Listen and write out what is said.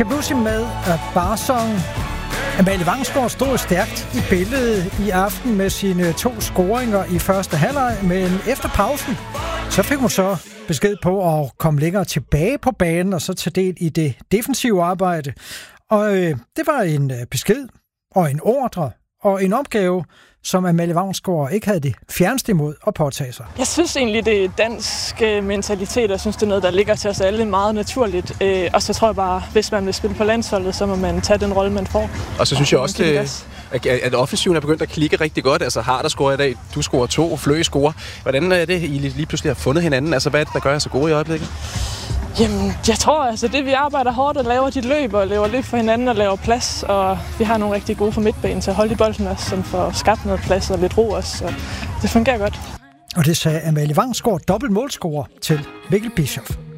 Shabuzi med Barsong. Amalie Vangsgaard stod stærkt i billedet i aften med sine 2 scoringer i første halvleg, men efter pausen, så fik hun så besked på at komme længere tilbage på banen og så tage del i det defensive arbejde. Og det var en besked og en ordre og en opgave, som Amalie Vangsgaard ikke havde det fjerneste imod at påtage sig. Jeg synes egentlig, det er dansk mentalitet, og jeg synes, det er noget, der ligger til os alle meget naturligt. Og så tror jeg bare, hvis man vil spille på landsholdet, så må man tage den rolle, man får. Og så synes jeg også, at offensiven er begyndt at klikke rigtig godt. Altså Harder scorer i dag, du scorer 2, Fløe scorer. Hvordan er det, I lige pludselig har fundet hinanden? Altså hvad er det, der gør jer så gode i øjeblikket? Jamen, jeg tror altså, det vi arbejder hårdt og laver de løb og laver løb for hinanden og laver plads. Og vi har nogle rigtig gode for midtbanen til at holde i bolden også, som får skabt noget plads og lidt ro også. Så det fungerer godt. Og det sagde Amalie Vangsgaard, dobbelt målscorer til Mikkel Bischoff.